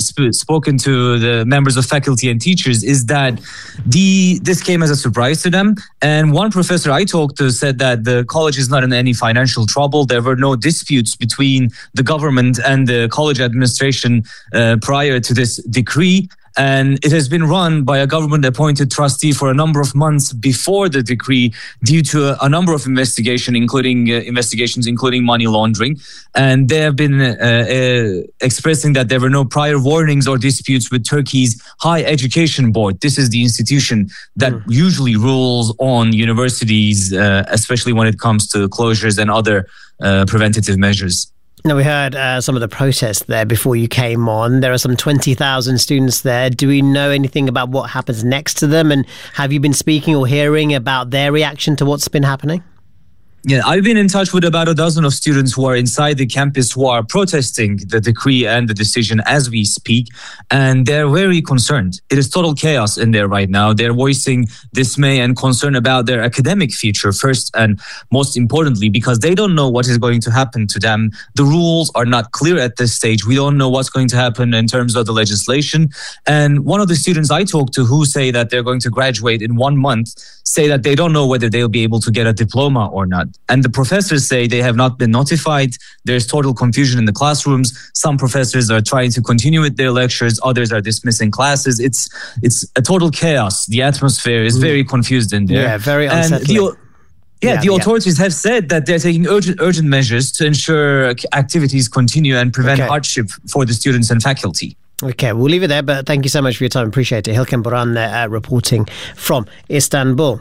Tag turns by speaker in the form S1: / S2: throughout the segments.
S1: spoken to the members of faculty and teachers is that this came as a surprise to them. And one professor I talked to said that the college is not in any financial trouble. There were no disputes between the government and the college administration prior to this decree. And it has been run by a government-appointed trustee for a number of months before the decree due to a number of investigations, including money laundering. And they have been expressing that there were no prior warnings or disputes with Turkey's Higher Education Board. This is the institution that usually rules on universities, especially when it comes to closures and other preventative measures.
S2: Now, we heard some of the protests there before you came on. There are some 20,000 students there. Do we know anything about what happens next to them? And have you been speaking or hearing about their reaction to what's been happening?
S1: Yeah, I've been in touch with about a dozen of students who are inside the campus who are protesting the decree and the decision as we speak, and they're very concerned. It is total chaos in there right now. They're voicing dismay and concern about their academic future first and most importantly, because they don't know what is going to happen to them. The rules are not clear at this stage. We don't know what's going to happen in terms of the legislation. And one of the students I talked to who say that they're going to graduate in 1 month say that they don't know whether they'll be able to get a diploma or not. And the professors say they have not been notified. There's total confusion in the classrooms. Some professors are trying to continue with their lectures. Others are dismissing classes. It's a total chaos. The atmosphere is very confused in there.
S2: Yeah, very unsettling.
S1: And the authorities have said that they're taking urgent measures to ensure activities continue and prevent hardship for the students and faculty.
S2: Okay, we'll leave it there, but thank you so much for your time. Appreciate it. Hilken Boran there reporting from Istanbul.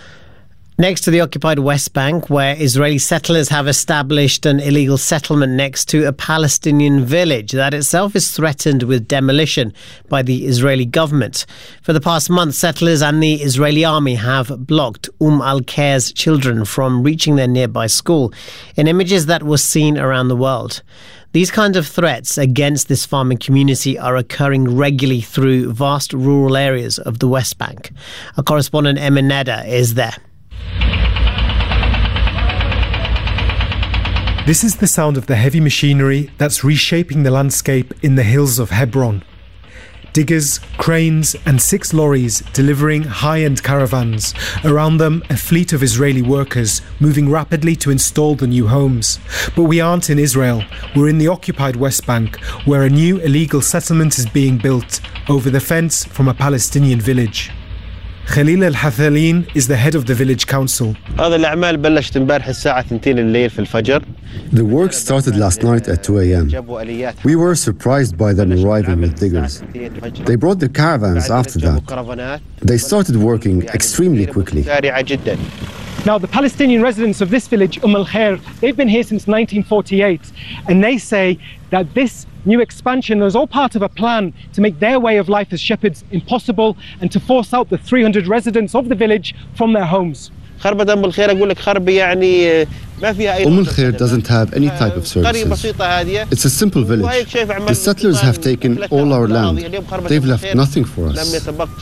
S2: Next to the occupied West Bank, where Israeli settlers have established an illegal settlement next to a Palestinian village that itself is threatened with demolition by the Israeli government. For the past month, settlers and the Israeli army have blocked al-Khair's children from reaching their nearby school in images that were seen around the world. These kinds of threats against this farming community are occurring regularly through vast rural areas of the West Bank. Our correspondent Emin Neda is there.
S3: This is the sound of the heavy machinery that's reshaping the landscape in the hills of Hebron. Diggers, cranes and 6 lorries delivering high-end caravans. Around them, a fleet of Israeli workers moving rapidly to install the new homes. But we aren't in Israel. We're in the occupied West Bank, where a new illegal settlement is being built over the fence from a Palestinian village. Khalil Al-Hathalin is the head of the village council.
S4: The work started last night at 2 a.m. We were surprised by them arriving with diggers. They brought the caravans after that. They started working extremely quickly.
S5: Now, the Palestinian residents of this village, al-Khair, they've been here since 1948, and they say that this new expansion is all part of a plan to make their way of life as shepherds impossible and to force out the 300 residents of the village from their homes.
S4: Al-Khair doesn't have any type of services. It's a simple village. The settlers have taken all our land. They've left nothing for us.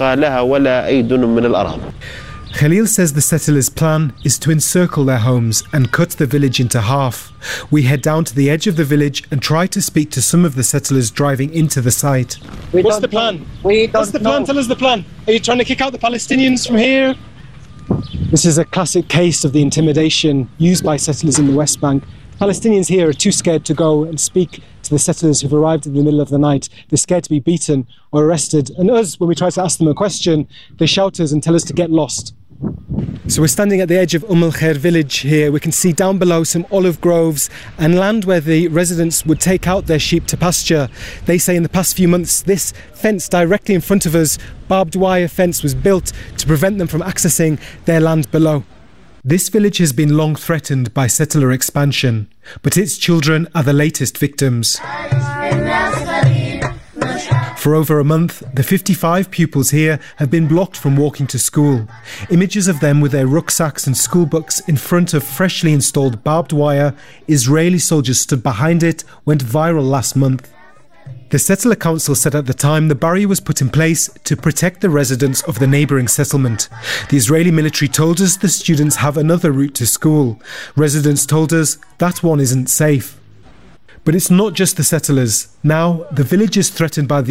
S3: Khalil says the settlers' plan is to encircle their homes and cut the village into half. We head down to the edge of the village and try to speak to some of the settlers driving into the site.
S5: What's the plan? What's the plan? Tell us the plan. Are you trying to kick out the Palestinians from here? This is a classic case of the intimidation used by settlers in the West Bank. Palestinians here are too scared to go and speak to the settlers who've arrived in the middle of the night. They're scared to be beaten or arrested. And us, when we try to ask them a question, they shout us and tell us to get lost.
S3: So we're standing at the edge of al-Khair village here. We can see down below some olive groves and land where the residents would take out their sheep to pasture. They say in the past few months, this fence directly in front of us, barbed wire fence, was built to prevent them from accessing their land below. This village has been long threatened by settler expansion, but its children are the latest victims. For over a month, the 55 pupils here have been blocked from walking to school. Images of them with their rucksacks and school books in front of freshly installed barbed wire, Israeli soldiers stood behind it, went viral last month. The settler council said at the time the barrier was put in place to protect the residents of the neighbouring settlement. The Israeli military told us the students have another route to school. Residents told us that one isn't safe. But it's not just the settlers. Now, the village is threatened by the